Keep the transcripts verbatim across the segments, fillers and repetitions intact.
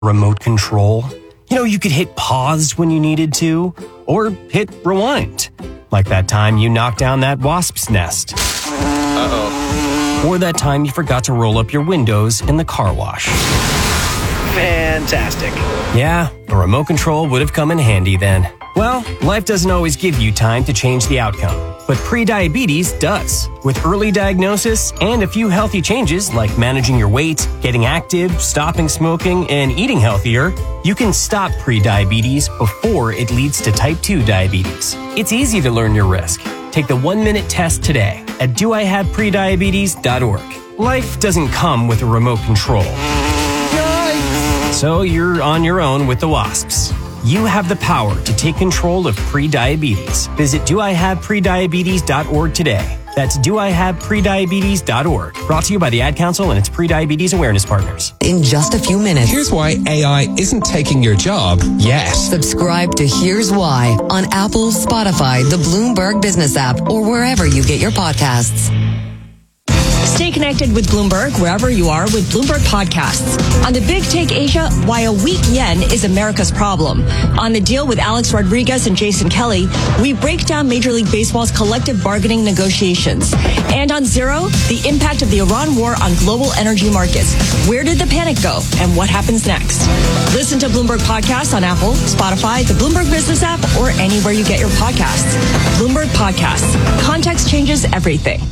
remote control. You know, you could hit pause when you needed to, or hit rewind. Like that time you knocked down that wasp's nest. Uh-oh. Or that time you forgot to roll up your windows in the car wash. Fantastic. Yeah, a remote control would have come in handy then. Well, life doesn't always give you time to change the outcome, but prediabetes does. With early diagnosis and a few healthy changes like managing your weight, getting active, stopping smoking, and eating healthier, you can stop prediabetes before it leads to type two diabetes. It's easy to learn your risk. Take the one-minute test today at do I have prediabetes dot org. Life doesn't come with a remote control. Yikes! So you're on your own with the wasps. You have the power to take control of prediabetes. Visit do I have prediabetes dot org today. That's do I have prediabetes dot org. Brought to you by the Ad Council and its prediabetes awareness partners. In just a few minutes. Here's why A I isn't taking your job yet. Subscribe to Here's Why on Apple, Spotify, the Bloomberg Business app, or wherever you get your podcasts. Stay connected with Bloomberg wherever you are with Bloomberg Podcasts. On the Big Take Asia, why a weak yen is America's problem. On The Deal with Alex Rodriguez and Jason Kelly, we break down Major League Baseball's collective bargaining negotiations. And on Zero, the impact of the Iran war on global energy markets. Where did the panic go and what happens next? Listen to Bloomberg Podcasts on Apple, Spotify, the Bloomberg Business app, or anywhere you get your podcasts. Bloomberg Podcasts. Context changes everything.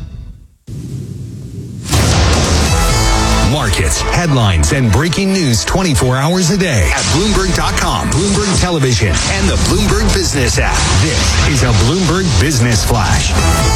Markets, headlines, and breaking news twenty-four hours a day at Bloomberg dot com, Bloomberg Television, and the Bloomberg Business app. This is a Bloomberg Business Flash.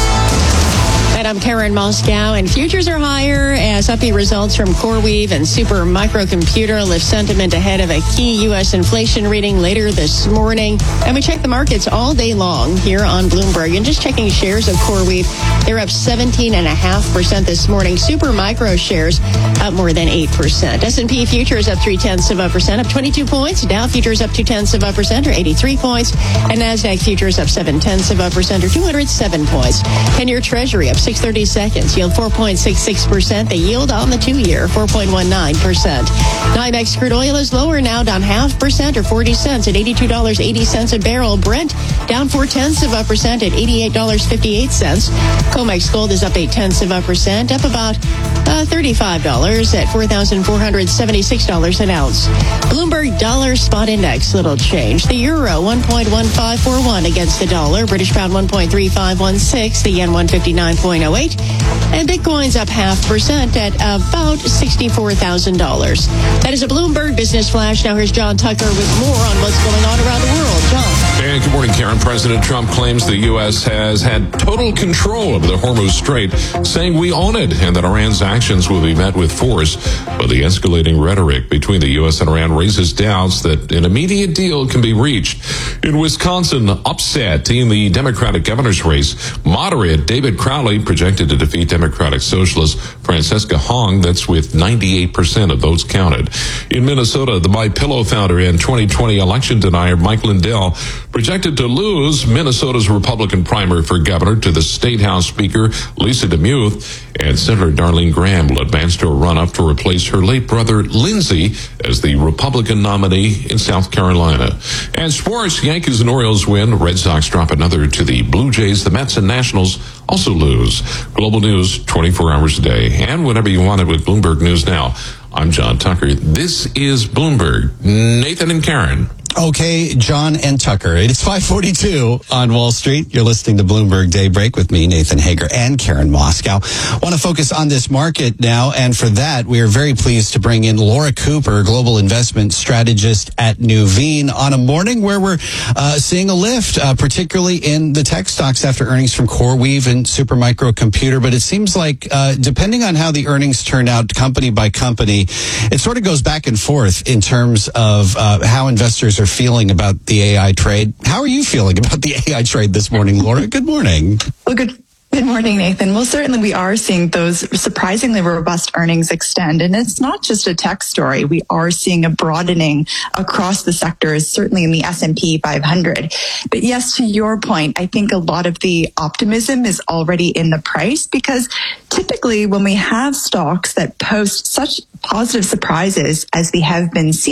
And I'm Karen Moscow, and futures are higher as upbeat results from CoreWeave and Super Microcomputer lift sentiment ahead of a key U S inflation reading later this morning. And we check the markets all day long here on Bloomberg. And just checking shares of CoreWeave, they're up seventeen point five percent this morning. Super Micro shares up more than eight percent. S and P futures up three-tenths of a percent, up twenty-two points. Dow futures up two-tenths of a percent, or eighty-three points. And NASDAQ futures up seven-tenths of a percent, or two hundred seven points. ten-year Treasury up six thirty seconds, yield four point six six percent. The yield on the two-year, four point one nine percent. NYMEX crude oil is lower now, down half percent or forty cents at eighty-two dollars and eighty cents a barrel. Brent down four-tenths of a percent at eighty-eight dollars and fifty-eight cents. COMEX gold is up eight-tenths of a percent, up about uh, thirty-five dollars at four thousand four hundred seventy-six dollars an ounce. Bloomberg Dollar Spot Index, little change. The euro, one point one five four one against the dollar. British pound, one point three five one six. The yen, one fifty-nine point oh eight. And Bitcoin's up half percent at about sixty-four thousand dollars. That is a Bloomberg Business Flash. Now here's John Tucker with more on what's going on around the world. John. And good morning, Karen. President Trump claims the U S has had total control over the Hormuz Strait, saying we own it and that Iran's actions will be met with force. But the escalating rhetoric between the U S and Iran raises doubts that an immediate deal can be reached. In Wisconsin, upset in the Democratic governor's race, moderate David Crowley projected to defeat Democratic Socialist Francesca Hong. That's with ninety-eight percent of votes counted. In Minnesota, the MyPillow founder and twenty twenty election denier Mike Lindell projected to lose Minnesota's Republican primary for governor to the State House Speaker Lisa DeMuth, and Senator Darlene Graham will advance to a run-up to replace her late brother Lindsey as the Republican nominee in South Carolina. And sports, Yankees and Orioles win. Red Sox drop another to the Blue Jays. The Mets and Nationals also lose. Global news twenty-four hours a day, and whenever you want it with Bloomberg News Now. I'm John Tucker. This is Bloomberg. Nathan and Karen. Okay, John and Tucker. It is five forty-two on Wall Street. You're listening to Bloomberg Daybreak with me, Nathan Hager, and Karen Moscow. Want to focus on this market now, and for that, we are very pleased to bring in Laura Cooper, Global Investment Strategist at Nuveen, on a morning where we're uh, seeing a lift, uh, particularly in the tech stocks after earnings from CoreWeave and Supermicro. But it seems like, uh, depending on how the earnings turn out company by company, it sort of goes back and forth in terms of uh, how investors are feeling about the A I trade. How are you feeling about the A I trade this morning, Laura? Good morning. Well, good Good morning, Nathan. Well, certainly we are seeing those surprisingly robust earnings extend. And it's not just a tech story. We are seeing a broadening across the sectors, certainly in the S and P five hundred. But yes, to your point, I think a lot of the optimism is already in the price, because typically when we have stocks that post such positive surprises as we have been seeing,